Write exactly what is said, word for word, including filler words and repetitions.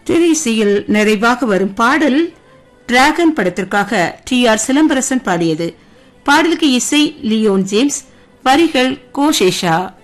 திரைசையில் நிறைவாக வரும் பாடல் டிராகன் படத்திற்காக டி ஆர் சிலம்பரசன் பாடியது. பாடலுக்கு இசை லியோன் ஜேம்ஸ், வரிகள் கோஷேஷா.